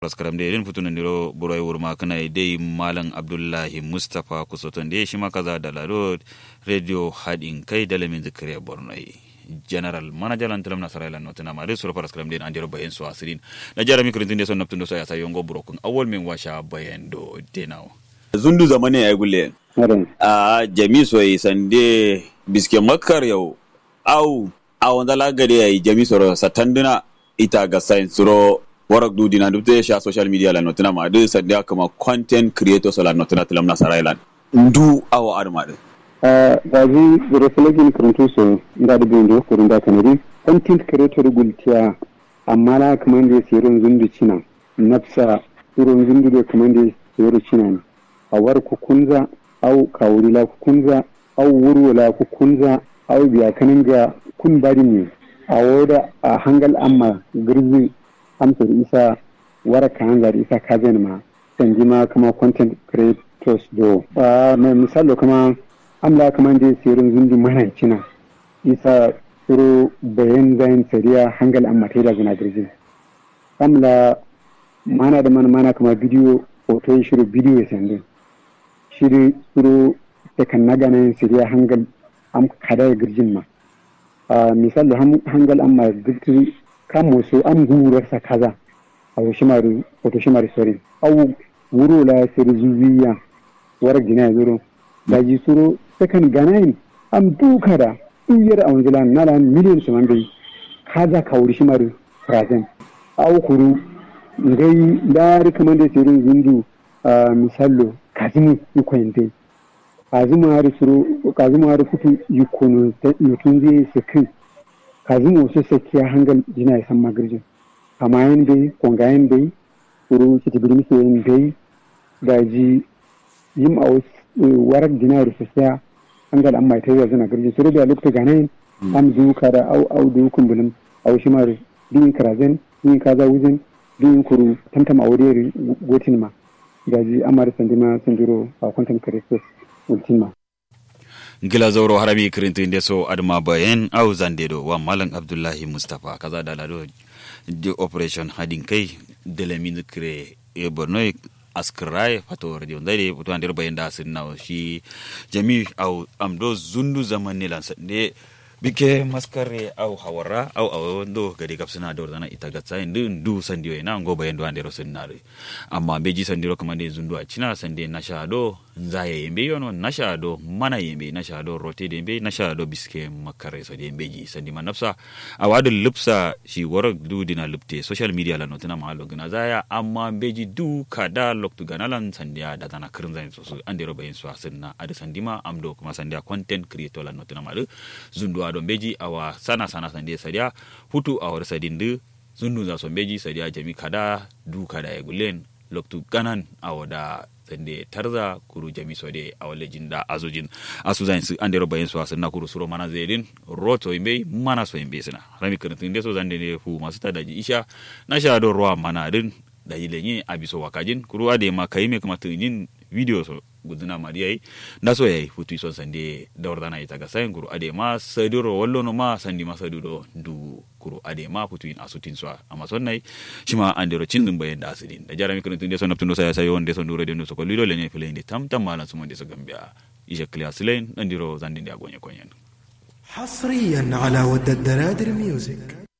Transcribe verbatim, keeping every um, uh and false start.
raskaram da irin fitunan niro burai wurma kana dai malam abdullahi mustapha kusoton da shi makaza da laro radio hadin kai da lamin zikriya borno general manager lan talam nasara lan notana ma resuro raskaram da andiro bayen so asirin na jarami kurin da son naptundo so ya sayo ngo burokun awol men washa bayen do denao zundu zamane ay gulle a jami so yi sande biske makkar yau au a wanda lagare yayi jami so satanduna ita ga science ro warak du dina dubte sha social media la notina ma de sanda kama content creators la notina tilam na sarailan ndu awa arma de uh gaji reflecting kuruntu so inda da bindo kurun da kanari content creator gultiya amma la kaman da sirrin zundu cina nafsa sirrin zundu da kaman da sirrin cina a war ku kunza au kawuri la ku kunza au wuru la ku kunza au biya kanin ga kun bari ne a woda a hangal amma girzi amsar isa waraka hanzar isa kazen ma sanji ma kuma content creators do ba mai misalo kuma amla kuma da sirrin zundi mana cina isa suru bayan zayin sariya hangal amma ta da zuna girgin amla mana da mana mana kuma bidiyo hoto ya shiru bidiyo ya sandu shiri suru ta kan na ganin sariya hangal am kada ya girgin ma misalo hangal amma girgin kamo su an gurarsa kaza a washimaru wato shimari sori au wuro la sir zuwiya warar gina zuro da ji suro sakan ganayin am duka da duyar a wanzila nala miliyan su man dai kaza ka wuri shimaru prazen au kuru ngai da rikaman da sirin zindu misalo kazimu ikoyin dai kazimu har suro kazimu har kutu yikono mutun zai sakin kazin wasu sakiya hangal jina ya san magarjin kama yin dai kongayen dai wuro kiti birni ke yin dai gaji yim a wasu warar jina da sakiya hangal amma ta yi zana garjin su da lokta ganayin am duka da au au da hukun bulin a wasu mara din karazen din kaza wuzin din kuru tamtam a wuri gotin ma gaji amara sandima sandiro a kwantan karistos ultima gila zauro harami kirintu inde so adma bayen au zandedo wa malam abdullahi mustafa kaza da lado de operation hadin kai de la min kre e bornoy askrai fato radio ndare to ande bayen da sinna shi jami au amdo zundu zamane lan sande bike maskare au hawara au au ndo gadi kapsana do dana itagatsa ndu ndu sandiyo ina ngo bayen do ande rosinare amma beji sandiro kamande zundu a china sande nasha do nzaye yembe yono nasha do mana yembe nasha do rote de yembe nasha do biske makare so de yembeji sandi manafsa awadu lupsa shi warak du dina lupte social media la notana mahalo gina zaya amma beji du kada loktu ganalan sandia da dana kirin zan so ande ro bayen so asinna ada sandima amdo kuma sandia content creator la notana mahalo zundu don beji awa sana sana sande sadia hutu awar sadindu zundu za son beji sadia jami kada du kada ya gulen loktu ganan awada sande tarza kuru jami sode awale jinda azujin asuzan su ande robayen so asna kuru suro mana zedin roto imbe mana so imbe sina rami kan tinde so zande ne fu masu tadaji isha na sha do ruwa mana din da yilenye abiso wakajin kuru ade ma kaime kuma tunin video so guduna mariyai na so yayi futu so sande dawrdana ita ga sayin kuru ade ma saduro wallo no ma sandi ma saduro du kuru ade ma futu in asutin so amma sonnai shima andero cindin bayen da asidin da jarami kan tunde so naptundo saya sayo onde so ndure de so ko lido lene filende tam tam malan so monde so gambia ije class lane andiro zandinde agonye konyen حصريا على ود الدرادر ميوزك.